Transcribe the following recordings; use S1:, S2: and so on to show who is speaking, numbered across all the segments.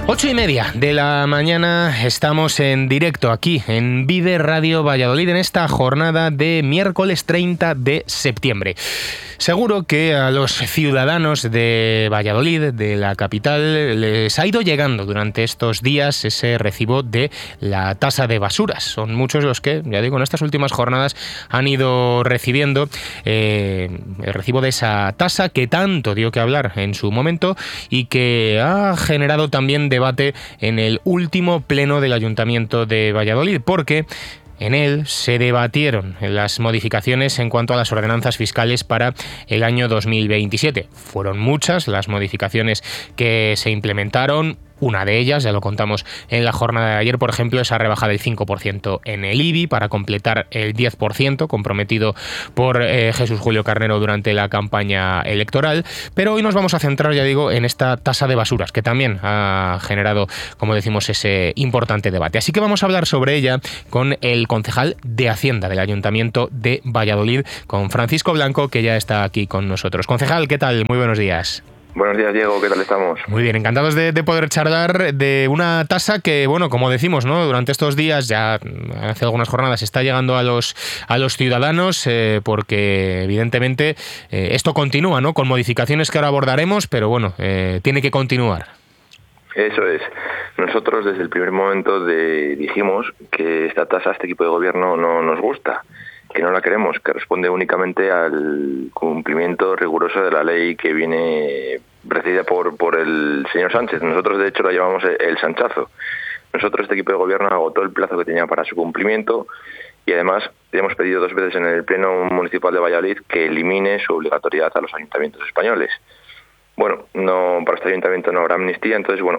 S1: 8:30 de la mañana estamos en directo aquí en Vive Radio Valladolid en esta jornada de miércoles 30 de septiembre. Seguro que a los ciudadanos de Valladolid, de la capital, les ha ido llegando durante estos días ese recibo de la tasa de basuras. Son muchos los que, ya digo, en estas últimas jornadas han ido recibiendo el recibo de esa tasa que tanto dio que hablar en su momento y que ha generado también debate en el último pleno del Ayuntamiento de Valladolid, porque en él se debatieron las modificaciones en cuanto a las ordenanzas fiscales para el año 2027. Fueron muchas las modificaciones que se implementaron. Una de ellas, ya lo contamos en la jornada de ayer, por ejemplo, esa rebaja del 5% en el IBI para completar el 10% comprometido por Jesús Julio Carnero durante la campaña electoral. Pero hoy nos vamos a centrar, ya digo, en esta tasa de basuras, que también ha generado, como decimos, ese importante debate. Así que vamos a hablar sobre ella con el concejal de Hacienda del Ayuntamiento de Valladolid, con Francisco Blanco, que ya está aquí con nosotros. Concejal, ¿qué tal? Muy buenos días.
S2: Buenos días, Diego, ¿qué tal estamos?
S1: Muy bien, encantados de poder charlar de una tasa que, bueno, como decimos, ¿no? Durante estos días, ya hace algunas jornadas, está llegando a los ciudadanos, porque evidentemente esto continúa, ¿no? Con modificaciones que ahora abordaremos, pero bueno, tiene que continuar.
S2: Eso es. Nosotros desde el primer momento dijimos que esta tasa, este equipo de gobierno no nos gusta, que no la queremos, que responde únicamente al cumplimiento riguroso de la ley que viene presidida por el señor Sánchez. Nosotros, de hecho, lo llamamos el Sanchazo. Nosotros, este equipo de gobierno, agotó el plazo que tenía para su cumplimiento y además hemos pedido 2 veces en el Pleno Municipal de Valladolid que elimine su obligatoriedad a los ayuntamientos españoles. Bueno, no, para este ayuntamiento no habrá amnistía, entonces, bueno,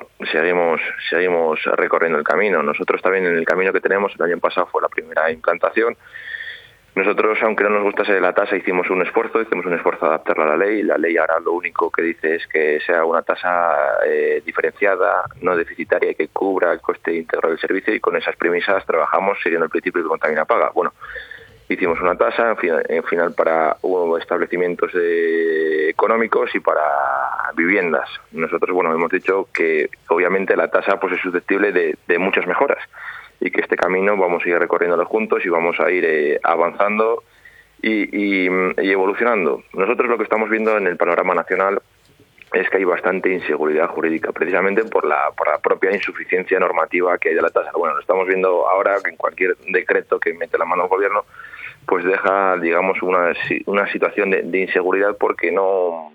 S2: seguimos recorriendo el camino. Nosotros también, en el camino que tenemos, el año pasado fue la primera implantación. Nosotros, aunque no nos gustase la tasa, hicimos un esfuerzo a adaptarla a la ley. La ley ahora lo único que dice es que sea una tasa diferenciada, no deficitaria y que cubra el coste íntegro del servicio, y con esas premisas trabajamos siguiendo el principio de contamina paga. Bueno, hicimos una tasa en final para establecimientos económicos y para viviendas. Nosotros, bueno, hemos dicho que obviamente la tasa pues es susceptible de muchas mejoras, y que este camino vamos a ir recorriéndolo juntos y vamos a ir avanzando y evolucionando. Nosotros lo que estamos viendo en el panorama nacional es que hay bastante inseguridad jurídica, precisamente por la propia insuficiencia normativa que hay de la tasa. Bueno, lo estamos viendo ahora, que en cualquier decreto que mete la mano el gobierno, pues deja, digamos, una situación de inseguridad porque no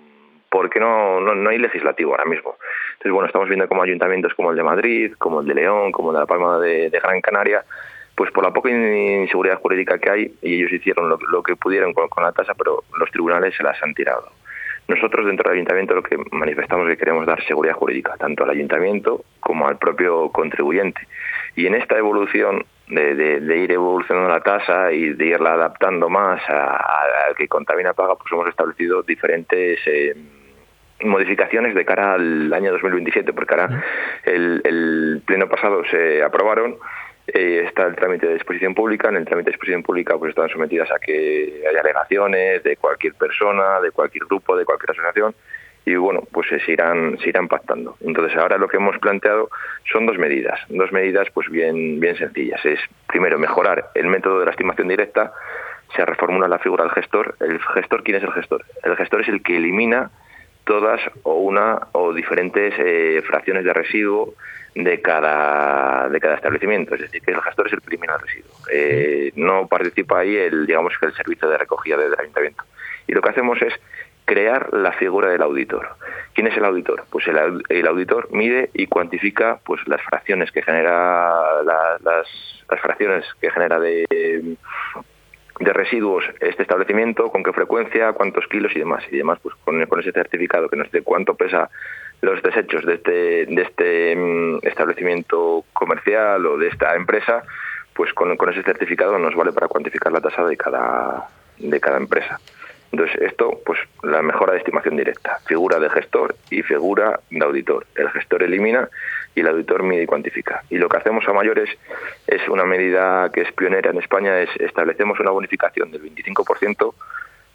S2: hay legislativo ahora mismo. Entonces, bueno, estamos viendo como ayuntamientos como el de Madrid, como el de León, como el de La Palma de Gran Canaria, pues por la poca inseguridad jurídica que hay, y ellos hicieron lo que pudieron con la tasa, pero los tribunales se las han tirado. Nosotros dentro del ayuntamiento lo que manifestamos es que queremos dar seguridad jurídica tanto al ayuntamiento como al propio contribuyente. Y en esta evolución de ir evolucionando la tasa y de irla adaptando más al que contamina paga, pues hemos establecido diferentes modificaciones de cara al año 2027, porque ahora el pleno pasado se aprobaron. Está el trámite de disposición pública. En el trámite de disposición pública pues están sometidas a que haya alegaciones de cualquier persona, de cualquier grupo, de cualquier asociación, y bueno, pues se irán pactando. Entonces ahora lo que hemos planteado son dos medidas pues bien sencillas. Es, primero, mejorar el método de la estimación directa. Se reformula la figura del gestor. ¿El gestor quién es el gestor? El gestor es el que elimina todas o diferentes fracciones de residuo de cada establecimiento. Es decir, que el gestor es el que elimina el residuo. No participa ahí el servicio de recogida del ayuntamiento. Y lo que hacemos es crear la figura del auditor. ¿Quién es el auditor? Pues el auditor mide y cuantifica pues las fracciones que genera las fracciones que genera de residuos este establecimiento, con qué frecuencia, cuántos kilos y demás pues con ese certificado que nos dice cuánto pesa los desechos de este establecimiento comercial o de esta empresa, pues con ese certificado nos vale para cuantificar la tasa de cada empresa. Entonces, esto, pues la mejora de estimación directa, figura de gestor y figura de auditor. El gestor elimina y el auditor mide y cuantifica. Y lo que hacemos a mayores es una medida que es pionera en España, es establecemos una bonificación del 25%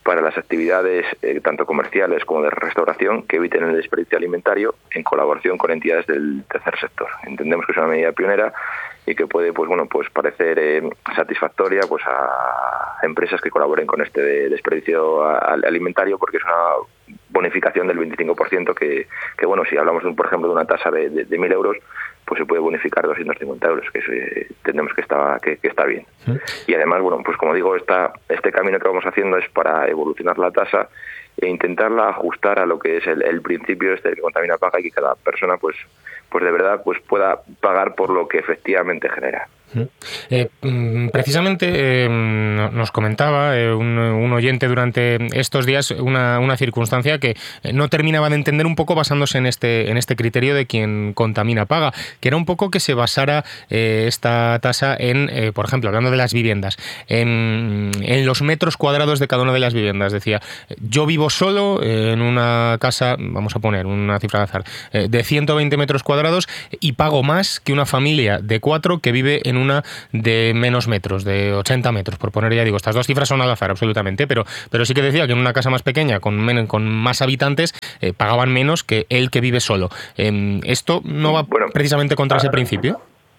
S2: para las actividades tanto comerciales como de restauración que eviten el desperdicio alimentario en colaboración con entidades del tercer sector. Entendemos que es una medida pionera y que puede pues parecer satisfactoria pues a empresas que colaboren con este desperdicio alimentario, porque es una bonificación del 25% que bueno, si hablamos por ejemplo de una tasa de 1.000 euros, pues se puede bonificar 250 euros, que eso, entendemos que está bien. Y además, bueno, pues como digo, este camino que vamos haciendo es para evolucionar la tasa e intentarla ajustar a lo que es el principio que contamina paga, y que cada persona pues de verdad pues pueda pagar por lo que efectivamente genera.
S1: Precisamente nos comentaba un oyente durante estos días una circunstancia que no terminaba de entender, un poco basándose en este criterio de quien contamina paga, que era un poco que se basara esta tasa en, por ejemplo, hablando de las viviendas, en los metros cuadrados de cada una de las viviendas. Decía, yo vivo solo en una casa, vamos a poner una cifra de azar, de 120 metros cuadrados, y pago más que una familia de 4 que vive en una de menos metros, de 80 metros, por poner, ya digo, estas dos cifras son al azar absolutamente, pero sí que decía que en una casa más pequeña, con más habitantes, pagaban menos que él que vive solo. ¿Esto no va precisamente contra ese principio?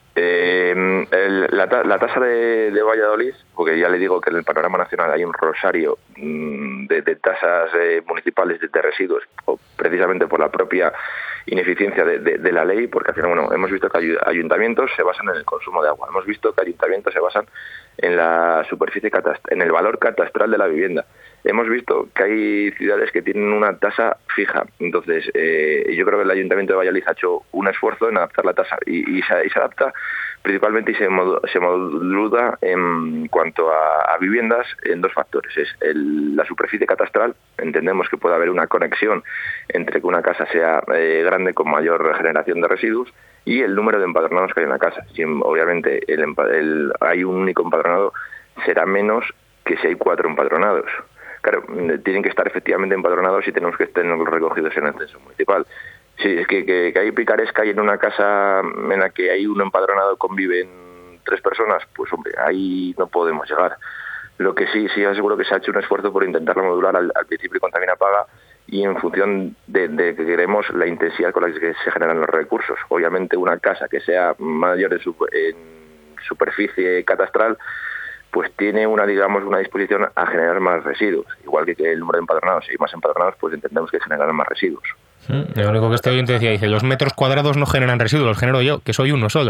S2: La tasa de Valladolid, porque ya le digo que en el panorama nacional hay un rosario de tasas municipales de residuos, precisamente por la propia ineficiencia de la ley, porque al final, bueno, hemos visto que ayuntamientos se basan en el consumo de agua, hemos visto que ayuntamientos se basan en la superficie en el valor catastral de la vivienda. Hemos visto que hay ciudades que tienen una tasa fija. Entonces, yo creo que el Ayuntamiento de Valladolid ha hecho un esfuerzo en adaptar la tasa y se adapta principalmente y se modula en cuanto a viviendas en dos factores. Es la superficie catastral. Entendemos que puede haber una conexión entre que una casa sea grande con mayor generación de residuos y el número de empadronados que hay en la casa. Si obviamente hay un único empadronado, será menos que si hay 4 empadronados. Claro, tienen que estar efectivamente empadronados y tenemos que tenerlos recogidos en el censo municipal. Sí, es que hay picaresca y en una casa en la que hay un empadronado conviven 3 personas, pues hombre, ahí no podemos llegar. Lo que sí aseguro que se ha hecho un esfuerzo por intentarlo modular al principio y contamina paga, y en función de que queremos la intensidad con la que se generan los recursos. Obviamente una casa que sea mayor en superficie catastral, pues tiene una disposición a generar más residuos. Igual que el número de empadronados, si hay más empadronados, pues entendemos que generarán más residuos.
S1: Lo único que este oyente decía, dice, los metros cuadrados no generan residuos, los genero yo, que soy uno solo.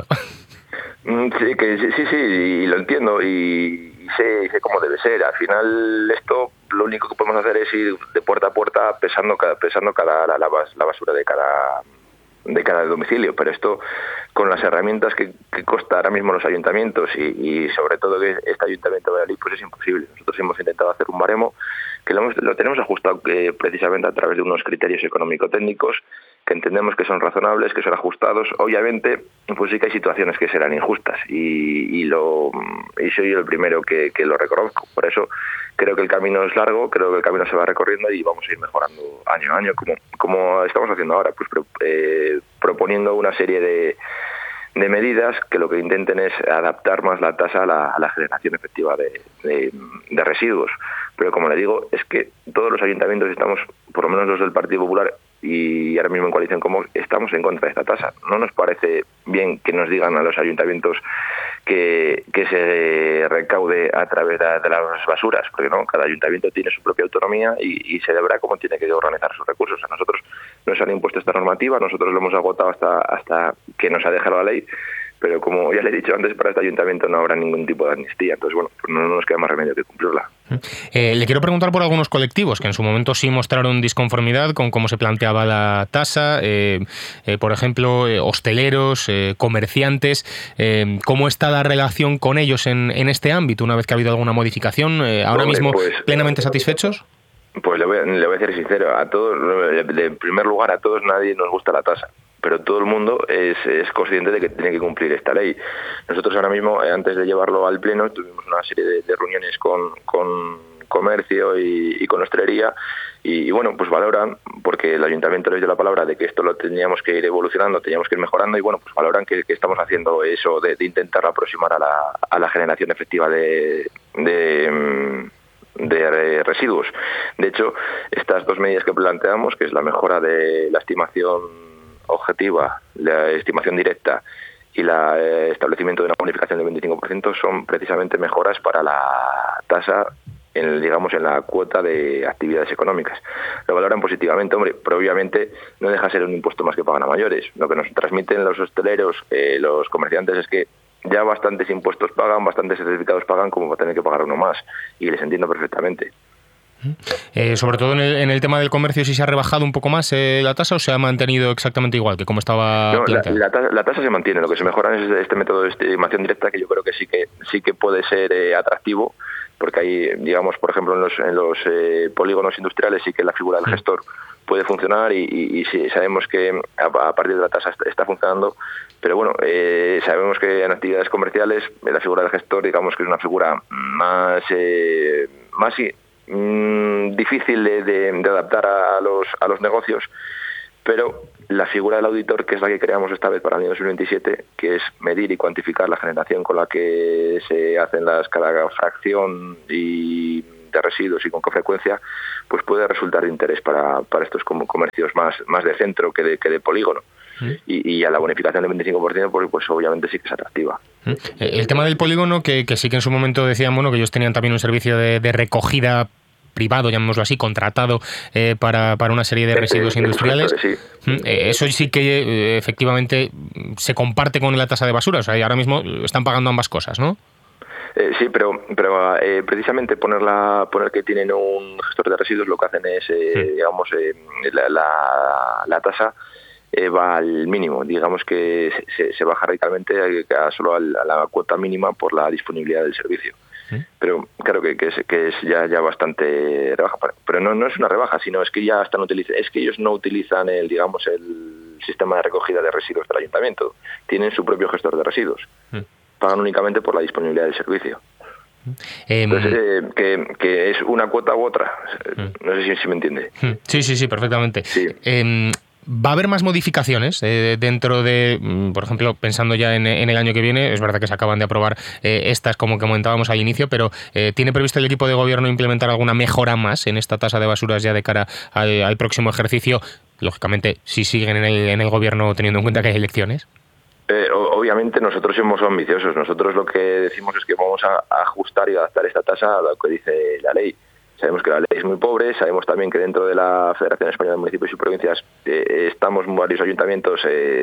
S2: Sí, y lo entiendo y sé cómo debe ser. Al final esto, lo único que podemos hacer es ir de puerta a puerta pesando la basura de cada domicilio, pero esto con las herramientas que costa ahora mismo los ayuntamientos y sobre todo que este Ayuntamiento de Valladolid, pues es imposible. Nosotros hemos intentado hacer un baremo que lo tenemos ajustado precisamente a través de unos criterios económico-técnicos que entendemos que son razonables, que son ajustados. Obviamente, pues sí que hay situaciones que serán injustas y soy yo el primero que lo reconozco. Por eso creo que el camino es largo, creo que el camino se va recorriendo y vamos a ir mejorando año a año, como estamos haciendo ahora, pues proponiendo una serie de medidas que lo que intenten es adaptar más la tasa a la generación efectiva de residuos. Pero como le digo, es que todos los ayuntamientos estamos, por lo menos los del Partido Popular y ahora mismo en coalición Común, estamos en contra de esta tasa. No nos parece bien que nos digan a los ayuntamientos que se recaude a través de las basuras, porque no, cada ayuntamiento tiene su propia autonomía y se deberá cómo tiene que organizar sus recursos. A nosotros nos han impuesto esta normativa, nosotros lo hemos agotado hasta que nos ha dejado la ley, pero como ya le he dicho antes, para este ayuntamiento no habrá ningún tipo de amnistía. Entonces, bueno, pues no nos queda más remedio que cumplirla.
S1: Le quiero preguntar por algunos colectivos que en su momento sí mostraron disconformidad con cómo se planteaba la tasa, por ejemplo, hosteleros, comerciantes. ¿Cómo está la relación con ellos en este ámbito una vez que ha habido alguna modificación? ¿Ahora mismo plenamente satisfechos?
S2: Pues le voy a ser sincero, a todos, en primer lugar, a todos nadie nos gusta la tasa, pero todo el mundo es consciente de que tiene que cumplir esta ley. Nosotros ahora mismo, antes de llevarlo al Pleno, tuvimos una serie de reuniones con comercio y con hostelería, y bueno, pues valoran, porque el Ayuntamiento les dio la palabra de que esto lo teníamos que ir evolucionando, teníamos que ir mejorando, y bueno, pues valoran que estamos haciendo eso de intentar aproximar a la generación efectiva de de residuos. De hecho, estas dos medidas que planteamos, que es la mejora de la estimación objetiva, la estimación directa y el establecimiento de una bonificación del 25%, son precisamente mejoras para la tasa en la cuota de actividades económicas. Lo valoran positivamente, hombre, pero obviamente no deja de ser un impuesto más que pagan a mayores. Lo que nos transmiten los hosteleros, los comerciantes, es que ya bastantes impuestos pagan, bastantes certificados pagan como para tener que pagar uno más, y les entiendo perfectamente.
S1: Sobre todo en el tema del comercio, ¿sí se ha rebajado un poco más la tasa o se ha mantenido exactamente igual que como estaba planteado?
S2: La tasa se mantiene. Lo que se mejora es este método de estimación directa, que yo creo que sí que puede ser atractivo, porque hay, digamos, por ejemplo, en los polígonos industriales sí que la figura del gestor puede funcionar y sí, sabemos que a partir de la tasa está funcionando, pero bueno, sabemos que en actividades comerciales la figura del gestor, digamos que es una figura más difícil de adaptar a los negocios, pero la figura del auditor, que es la que creamos esta vez para el año 2027, que es medir y cuantificar la generación con la que se hacen cada fracción y de residuos y con qué frecuencia, pues puede resultar de interés para estos comercios más de centro que de polígono. Y a la bonificación del 25%, pues obviamente sí que es atractiva.
S1: El tema del polígono, que sí que en su momento decían, bueno, que ellos tenían también un servicio de recogida privado, llamémoslo así, contratado para una serie de residuos industriales.
S2: Sí.
S1: Eso sí que efectivamente se comparte con la tasa de basura. O sea, ahora mismo están pagando ambas cosas, ¿no?
S2: Sí, pero precisamente poner que tienen un gestor de residuos, lo que hacen es, digamos, la tasa va al mínimo. Digamos que se baja radicalmente solo a la cuota mínima por la disponibilidad del servicio. Pero claro que es ya bastante rebaja, pero no es una rebaja, sino es que ya es que ellos no utilizan el sistema de recogida de residuos del ayuntamiento, tienen su propio gestor de residuos, pagan únicamente por la disponibilidad del servicio. Entonces, que es una cuota u otra, no sé si me entiende.
S1: Sí, perfectamente.
S2: Sí.
S1: ¿Va a haber más modificaciones dentro de, por ejemplo, pensando ya en el año que viene? Es verdad que se acaban de aprobar estas, como comentábamos al inicio, pero ¿tiene previsto el equipo de gobierno implementar alguna mejora más en esta tasa de basuras ya de cara al próximo ejercicio? Lógicamente, si siguen en el gobierno teniendo en cuenta que hay elecciones.
S2: Obviamente nosotros somos ambiciosos. Nosotros lo que decimos es que vamos a ajustar y adaptar esta tasa a lo que dice la ley. Sabemos que la ley es muy pobre, sabemos también que dentro de la Federación Española de Municipios y Provincias estamos varios ayuntamientos,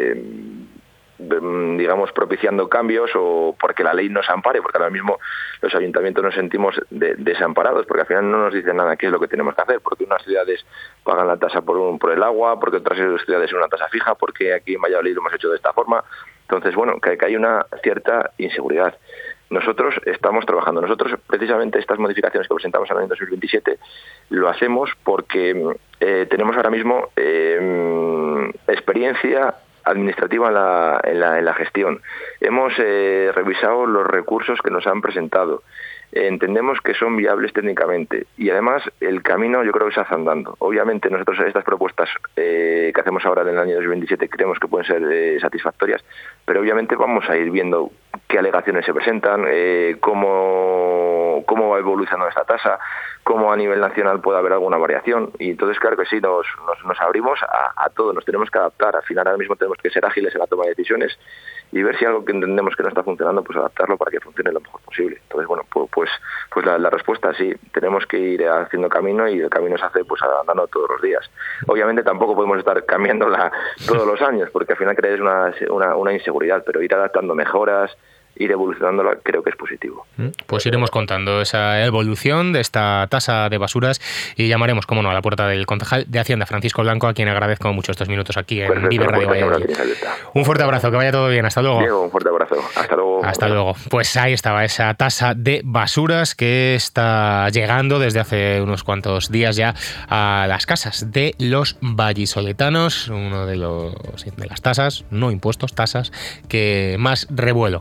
S2: digamos, propiciando cambios o porque la ley nos ampare, porque ahora mismo los ayuntamientos nos sentimos desamparados, porque al final no nos dicen nada qué es lo que tenemos que hacer, porque unas ciudades pagan la tasa por el agua, porque otras ciudades es una tasa fija, porque aquí en Valladolid lo hemos hecho de esta forma. Entonces, bueno, que hay una cierta inseguridad. Nosotros estamos trabajando. Nosotros, precisamente, estas modificaciones que presentamos en el año 2027, lo hacemos porque tenemos ahora mismo experiencia administrativa en la gestión. Hemos revisado los recursos que nos han presentado. Entendemos que son viables técnicamente y además el camino yo creo que se hace andando. Obviamente nosotros estas propuestas que hacemos ahora en el año 2027 creemos que pueden ser satisfactorias, pero obviamente vamos a ir viendo qué alegaciones se presentan, cómo va evolucionando esta tasa, cómo a nivel nacional puede haber alguna variación, y entonces claro que sí, nos abrimos a todo, nos tenemos que adaptar. Al final ahora mismo tenemos que ser ágiles en la toma de decisiones y ver si algo que entendemos que no está funcionando, pues adaptarlo para que funcione lo mejor posible. Entonces, bueno, pues la respuesta sí, tenemos que ir haciendo camino y el camino se hace pues andando todos los días. Obviamente tampoco podemos estar cambiándola todos los años, porque al final crees una inseguridad, pero ir adaptando mejoras, ir evolucionándola, creo que es positivo.
S1: Pues iremos contando esa evolución de esta tasa de basuras y llamaremos, como no, a la puerta del concejal de Hacienda, Francisco Blanco, a quien agradezco mucho estos minutos aquí en Vive Radio Valladolid. Un fuerte abrazo, que vaya todo bien, hasta luego.
S2: Diego, un fuerte abrazo, hasta luego.
S1: Hasta luego. Pues ahí estaba esa tasa de basuras que está llegando desde hace unos cuantos días ya a las casas de los vallisoletanos, uno de las tasas, no impuestos, tasas, que más revuelo ha creado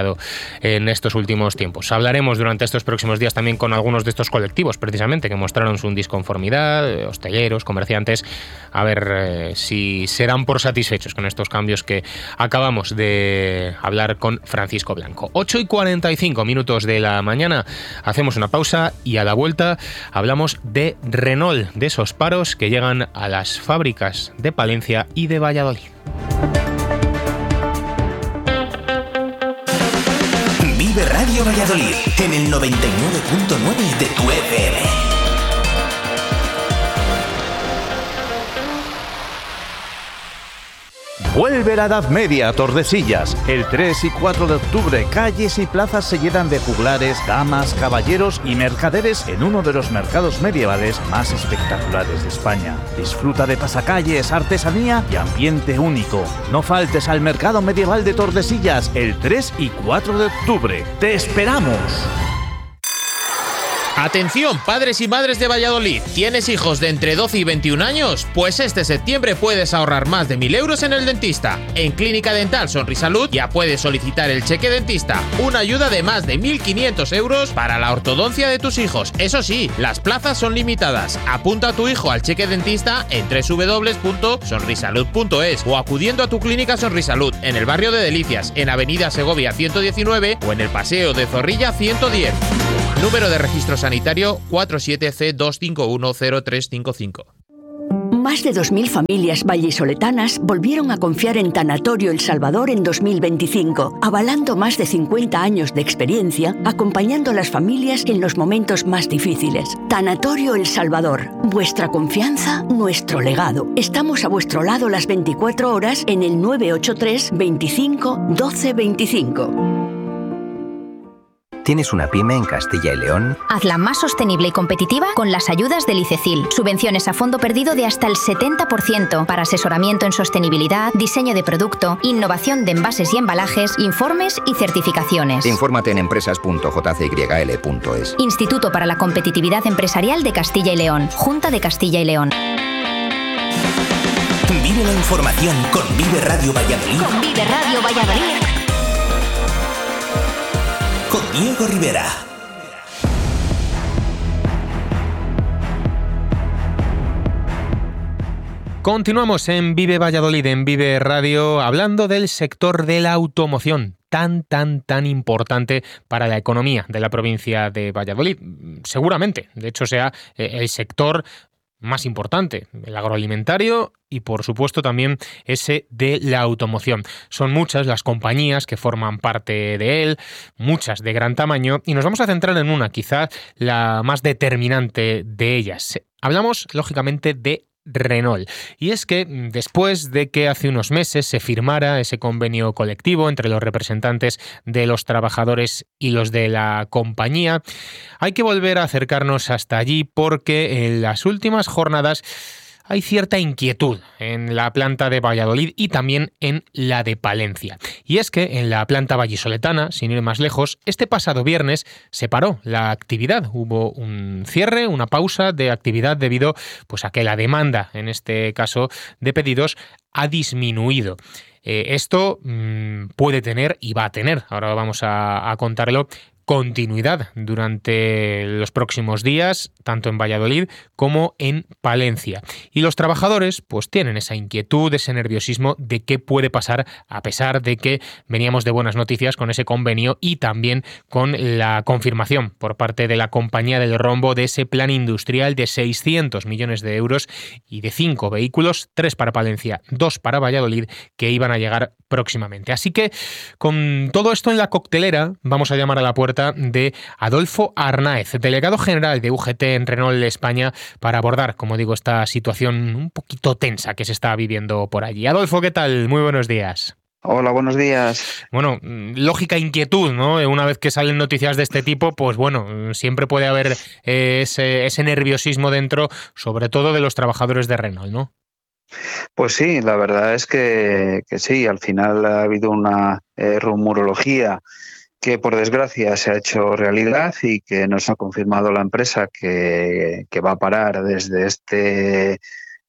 S1: denunciado en estos últimos tiempos. Hablaremos durante estos próximos días también con algunos de estos colectivos, precisamente, que mostraron su disconformidad, hosteleros, comerciantes, a ver si se dan por satisfechos con estos cambios que acabamos de hablar con Francisco Blanco. 8:45 de la mañana, hacemos una pausa y a la vuelta hablamos de Renault, de esos paros que llegan a las fábricas de Palencia y de Valladolid.
S3: Vive Radio Valladolid en el 99.9 de tu FM.
S4: Vuelve la Edad Media a Tordesillas. El 3 y 4 de octubre, calles y plazas se llenan de juglares, damas, caballeros y mercaderes en uno de los mercados medievales más espectaculares de España. Disfruta de pasacalles, artesanía y ambiente único. No faltes al Mercado Medieval de Tordesillas el 3 y 4 de octubre. ¡Te esperamos!
S5: Atención, padres y madres de Valladolid. ¿Tienes hijos de entre 12 y 21 años? Pues este septiembre puedes ahorrar más de 1.000 euros en el dentista. En Clínica Dental Sonrisalud ya puedes solicitar el cheque dentista, una ayuda de más de 1.500 euros para la ortodoncia de tus hijos. Eso sí, las plazas son limitadas. Apunta a tu hijo al cheque dentista en www.sonrisalud.es o acudiendo a tu Clínica Sonrisalud en el barrio de Delicias, en Avenida Segovia 119 o en el Paseo de Zorrilla 110. Número de registro sanitario 47C2510355.
S6: Más de 2.000 familias vallisoletanas volvieron a confiar en Tanatorio El Salvador en 2025, avalando más de 50 años de experiencia, acompañando a las familias en los momentos más difíciles. Tanatorio El Salvador, vuestra confianza, nuestro legado. Estamos a vuestro lado las 24 horas en el 983 25 12 25.
S7: ¿Tienes una pyme en Castilla y León?
S8: Hazla más sostenible y competitiva con las ayudas del ICECIL. Subvenciones a fondo perdido de hasta el 70% para asesoramiento en sostenibilidad, diseño de producto, innovación de envases y embalajes, informes y certificaciones.
S7: Infórmate en empresas.jcyl.es.
S8: Instituto para la Competitividad Empresarial de Castilla y León. Junta de Castilla y León.
S3: Vive la información con Vive Radio Valladolid.
S8: Con Vive Radio Valladolid.
S3: Con Diego Rivera.
S1: Continuamos en Vive Valladolid, en Vive Radio, hablando del sector de la automoción, tan importante para la economía de la provincia de Valladolid. Seguramente, de hecho, sea el sector más importante, el agroalimentario y, por supuesto, también ese de la automoción. Son muchas las compañías que forman parte de él, muchas de gran tamaño, y nos vamos a centrar en una, quizás la más determinante de ellas. Hablamos, lógicamente, de Renault. Y es que después de que hace unos meses se firmara ese convenio colectivo entre los representantes de los trabajadores y los de la compañía, hay que volver a acercarnos hasta allí porque en las últimas jornadas hay cierta inquietud en la planta de Valladolid y también en la de Palencia. Y es que en la planta vallisoletana, sin ir más lejos, este pasado viernes se paró la actividad. Hubo un cierre, una pausa de actividad debido pues, a que la demanda, en este caso de pedidos, ha disminuido. Esto puede tener y va a tener, ahora vamos a contarlo, continuidad durante los próximos días, tanto en Valladolid como en Palencia. Y los trabajadores pues tienen esa inquietud, ese nerviosismo de qué puede pasar, a pesar de que veníamos de buenas noticias con ese convenio y también con la confirmación por parte de la Compañía del Rombo de ese plan industrial de 600 millones de euros y de 5 vehículos, 3 para Palencia, 2 para Valladolid, que iban a llegar próximamente. Así que con todo esto en la coctelera, vamos a llamar a la puerta de Adolfo Arnáez, delegado general de UGT en Renault España, para abordar, como digo, esta situación un poquito tensa que se está viviendo por allí. Adolfo, ¿qué tal? Muy buenos días.
S9: Hola, buenos días.
S1: Bueno, lógica inquietud, ¿no? Una vez que salen noticias de este tipo, pues bueno, siempre puede haber ese nerviosismo dentro, sobre todo de los trabajadores de Renault, ¿no?
S9: Pues sí, la verdad es que sí, al final ha habido una rumorología que por desgracia se ha hecho realidad y que nos ha confirmado la empresa que va a parar desde este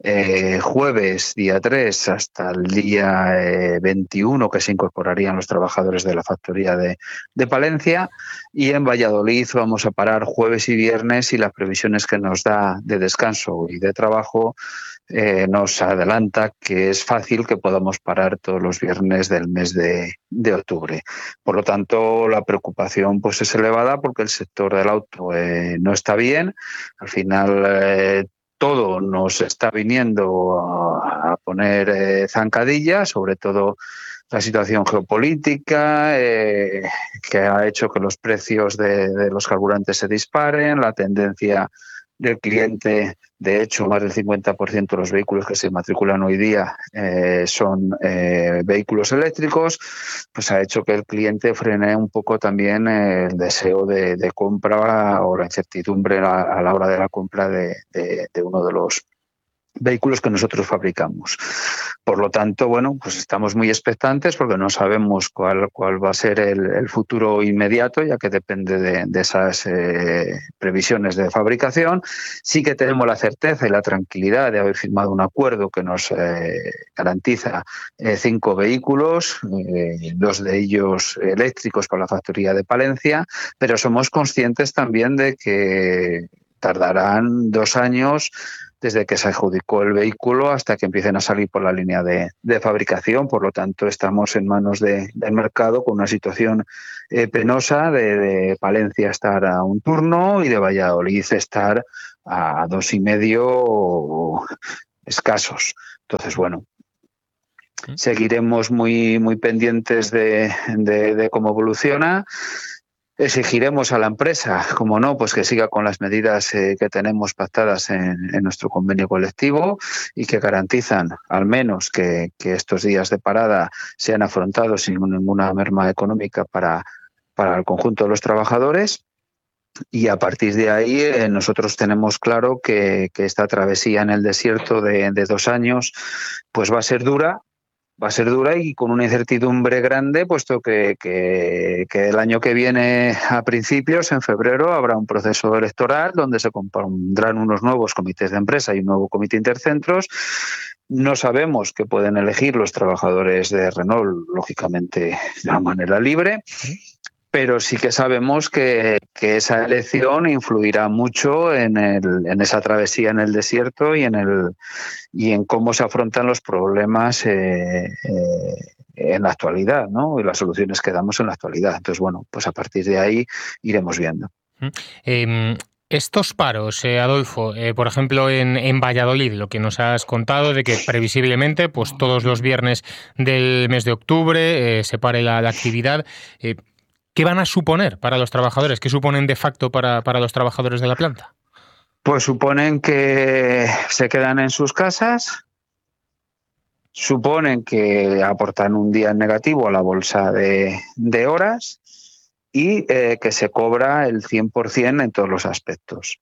S9: jueves día 3 hasta el día 21, que se incorporarían los trabajadores de la factoría de Palencia, y en Valladolid vamos a parar jueves y viernes, y las previsiones que nos da de descanso y de trabajo nos adelanta que es fácil que podamos parar todos los viernes del mes de octubre. Por lo tanto, la preocupación pues es elevada, porque el sector del auto no está bien. Al final todo nos está viniendo a poner zancadillas, sobre todo la situación geopolítica que ha hecho que los precios de los carburantes se disparen, la tendencia del cliente. De hecho, más del 50% de los vehículos que se matriculan hoy día son vehículos eléctricos, pues ha hecho que el cliente frene un poco también el deseo de compra o la incertidumbre a la hora de la compra de uno de los vehículos que nosotros fabricamos. Por lo tanto, bueno, pues estamos muy expectantes, porque no sabemos cuál va a ser el futuro inmediato, ya que depende de esas previsiones de fabricación. Sí que tenemos la certeza y la tranquilidad de haber firmado un acuerdo que nos garantiza 5 vehículos, 2 de ellos eléctricos para la factoría de Palencia, pero somos conscientes también de que tardarán 2 años desde que se adjudicó el vehículo hasta que empiecen a salir por la línea de fabricación. Por lo tanto, estamos en manos del mercado con una situación penosa, de Palencia estar a un turno y de Valladolid estar a 2,5 escasos. Entonces, bueno, seguiremos muy, muy pendientes de cómo evoluciona. Exigiremos a la empresa, como no, pues que siga con las medidas que tenemos pactadas en nuestro convenio colectivo y que garantizan al menos que estos días de parada sean afrontados sin ninguna merma económica para el conjunto de los trabajadores. Y a partir de ahí nosotros tenemos claro que esta travesía en el desierto de 2 años pues va a ser dura y con una incertidumbre grande, puesto que el año que viene, a principios, en febrero, habrá un proceso electoral donde se compondrán unos nuevos comités de empresa y un nuevo comité intercentros. No sabemos qué pueden elegir los trabajadores de Renault, lógicamente de una manera libre, pero sí que sabemos que esa elección influirá mucho en esa travesía en el desierto y en cómo se afrontan los problemas en la actualidad, ¿no? Y las soluciones que damos en la actualidad. Entonces, bueno, pues a partir de ahí iremos viendo.
S1: Estos paros, Adolfo, por ejemplo, en Valladolid, lo que nos has contado de que previsiblemente pues todos los viernes del mes de octubre se pare la actividad. ¿Qué van a suponer para los trabajadores? ¿Qué suponen de facto para los trabajadores de la planta?
S9: Pues suponen que se quedan en sus casas, suponen que aportan un día negativo a la bolsa de horas y que se cobra el 100% en todos los aspectos.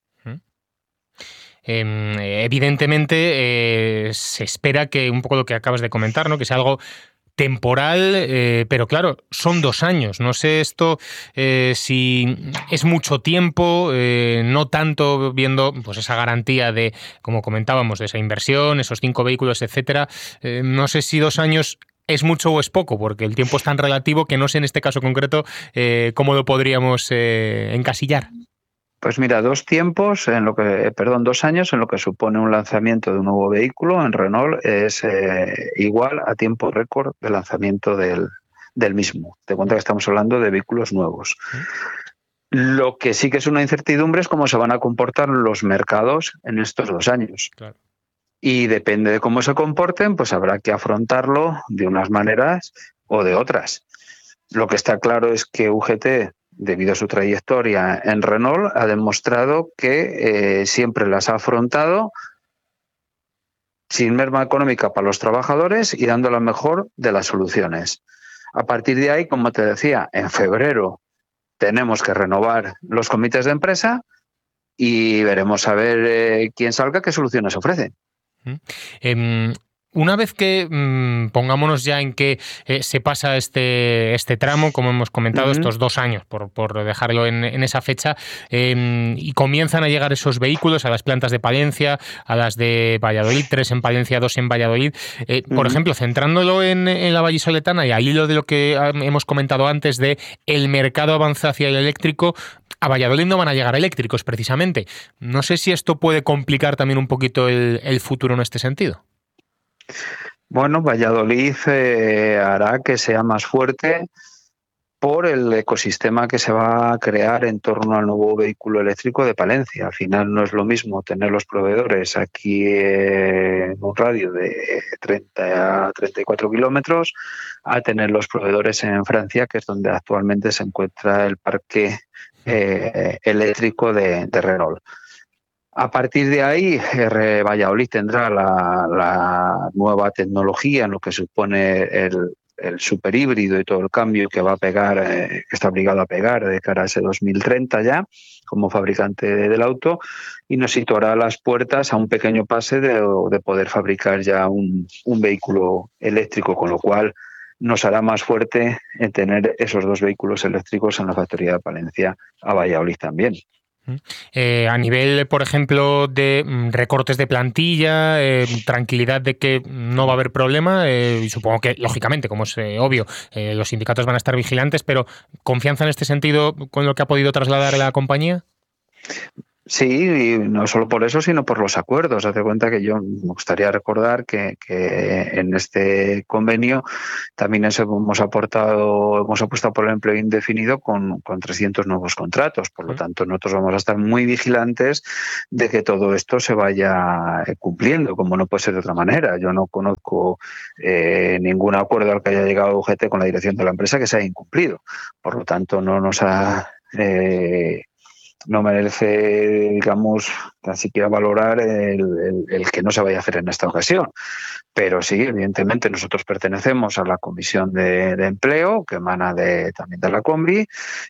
S1: Evidentemente se espera que un poco lo que acabas de comentar, ¿no? Que sea algo temporal, pero claro, son 2 años. No sé esto si es mucho tiempo, no tanto viendo pues esa garantía de, como comentábamos, de esa inversión, esos 5 vehículos, etcétera. No sé si 2 años es mucho o es poco, porque el tiempo es tan relativo que no sé en este caso concreto cómo lo podríamos encasillar.
S9: Pues mira, 2 años en lo que supone un lanzamiento de un nuevo vehículo en Renault es igual a tiempo récord de lanzamiento del mismo. Te cuenta que estamos hablando de vehículos nuevos. Lo que sí que es una incertidumbre es cómo se van a comportar los mercados en estos 2 años. Claro. Y depende de cómo se comporten, pues habrá que afrontarlo de unas maneras o de otras. Lo que está claro es que UGT, debido a su trayectoria en Renault, ha demostrado que siempre las ha afrontado sin merma económica para los trabajadores y dando la mejor de las soluciones. A partir de ahí, como te decía, en febrero tenemos que renovar los comités de empresa y veremos a ver quién salga, qué soluciones ofrece.
S1: Una vez que pongámonos ya en que se pasa este tramo, como hemos comentado, estos 2 años, por dejarlo en esa fecha, y comienzan a llegar esos vehículos a las plantas de Palencia, a las de Valladolid, 3 en Palencia, 2 en Valladolid. Por ejemplo, centrándolo en la vallisoletana y al hilo de lo que hemos comentado antes de el mercado avanza hacia el eléctrico, a Valladolid no van a llegar eléctricos precisamente. No sé si esto puede complicar también un poquito el futuro en este sentido.
S9: Bueno, Valladolid hará que sea más fuerte por el ecosistema que se va a crear en torno al nuevo vehículo eléctrico de Palencia. Al final no es lo mismo tener los proveedores aquí en un radio de 30 a 34 kilómetros a tener los proveedores en Francia, que es donde actualmente se encuentra el parque eléctrico de Renault. A partir de ahí, Valladolid tendrá la nueva tecnología en lo que supone el superhíbrido y todo el cambio que va a pegar, que está obligado a pegar de cara a ese 2030 ya, como fabricante del auto, y nos situará a las puertas a un pequeño pase de poder fabricar ya un vehículo eléctrico, con lo cual nos hará más fuerte en tener esos 2 vehículos eléctricos en la factoría de Palencia, a Valladolid también.
S1: A nivel, por ejemplo, de recortes de plantilla, tranquilidad de que no va a haber problema, y supongo que, lógicamente, como es obvio, los sindicatos van a estar vigilantes, pero ¿confianza en este sentido con lo que ha podido trasladar la compañía?
S9: Sí, y no solo por eso, sino por los acuerdos. Haz de cuenta que yo me gustaría recordar que en este convenio también hemos apostado por el empleo indefinido con 300 nuevos contratos. Por lo tanto, nosotros vamos a estar muy vigilantes de que todo esto se vaya cumpliendo, como no puede ser de otra manera. Yo no conozco ningún acuerdo al que haya llegado UGT con la dirección de la empresa que se haya incumplido. Por lo tanto, no merece, digamos, tan siquiera valorar el que no se vaya a hacer en esta ocasión. Pero sí, evidentemente, nosotros pertenecemos a la Comisión de Empleo, que emana también de la Combi,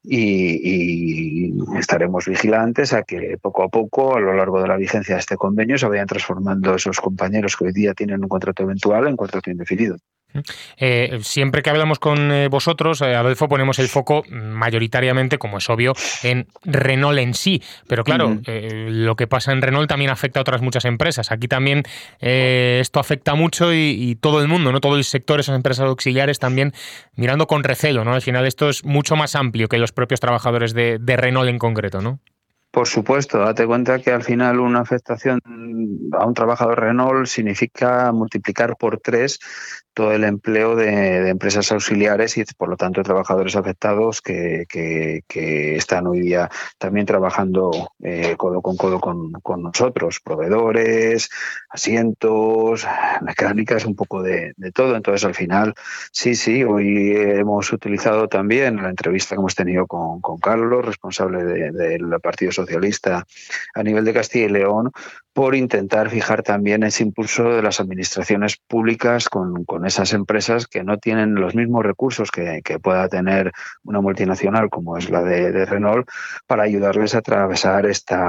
S9: y estaremos vigilantes a que poco a poco, a lo largo de la vigencia de este convenio, se vayan transformando esos compañeros que hoy día tienen un contrato eventual en contrato indefinido.
S1: Siempre que hablamos con vosotros, Adolfo, ponemos el foco mayoritariamente, como es obvio, en Renault en sí, pero claro, lo que pasa en Renault también afecta a otras muchas empresas. Aquí también esto afecta mucho y todo el mundo, ¿no? Todo el sector, esas empresas auxiliares también mirando con recelo, ¿no? Al final esto es mucho más amplio que los propios trabajadores de Renault en concreto, ¿no?
S9: Por supuesto, date cuenta que al final una afectación a un trabajador Renault significa multiplicar por 3 todo el empleo de empresas auxiliares y, por lo tanto, trabajadores afectados que están hoy día también trabajando codo con codo con nosotros, proveedores, asientos, mecánicas, un poco de todo. Entonces, al final, sí, hoy hemos utilizado también la entrevista que hemos tenido con Carlos, responsable del Partido Socialista a nivel de Castilla y León, por intentar fijar también ese impulso de las administraciones públicas con esas empresas que no tienen los mismos recursos que pueda tener una multinacional como es la de Renault, para ayudarles a atravesar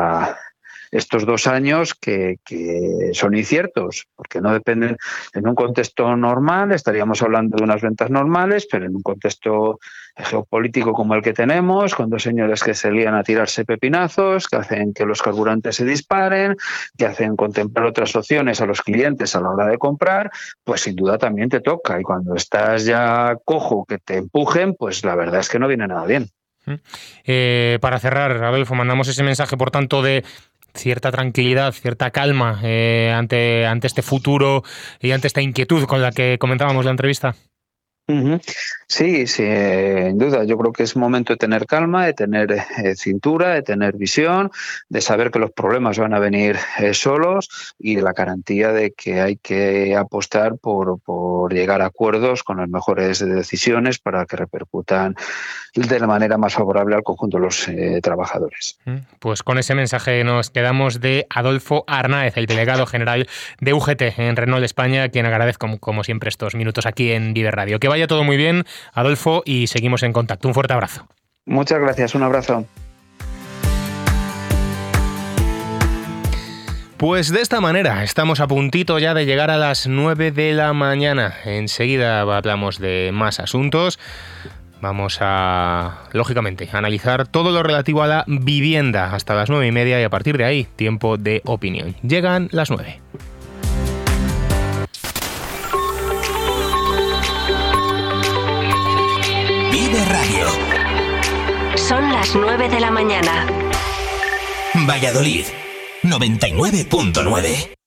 S9: estos 2 años que son inciertos, porque no dependen. En un contexto normal estaríamos hablando de unas ventas normales, pero en un contexto geopolítico como el que tenemos, con 2 señores que se lían a tirarse pepinazos, que hacen que los carburantes se disparen, que hacen contemplar otras opciones a los clientes a la hora de comprar, pues sin duda también te toca. Y cuando estás ya cojo, que te empujen, pues la verdad es que no viene nada bien.
S1: Para cerrar, Adolfo, mandamos ese mensaje, por tanto, de cierta tranquilidad, cierta calma ante este futuro y ante esta inquietud con la que comentábamos la entrevista.
S9: Sí, sin duda. Yo creo que es momento de tener calma, de tener cintura, de tener visión, de saber que los problemas van a venir solos y la garantía de que hay que apostar por llegar a acuerdos con las mejores decisiones para que repercutan de la manera más favorable al conjunto de los trabajadores.
S1: Pues con ese mensaje nos quedamos de Adolfo Arnáez, el delegado general de UGT en Renault España, a quien agradezco como siempre estos minutos aquí en Vive Radio. Que vaya todo muy bien, Adolfo, y seguimos en contacto. Un fuerte abrazo.
S9: Muchas gracias, un abrazo.
S1: Pues de esta manera estamos a puntito ya de llegar a las 9 de la mañana. Enseguida hablamos de más asuntos. Vamos a, lógicamente, analizar todo lo relativo a la vivienda hasta las 9:30 y a partir de ahí, tiempo de opinión. Llegan las 9.
S3: Vive Radio.
S10: Son las 9 de la mañana.
S3: Valladolid, 99.9.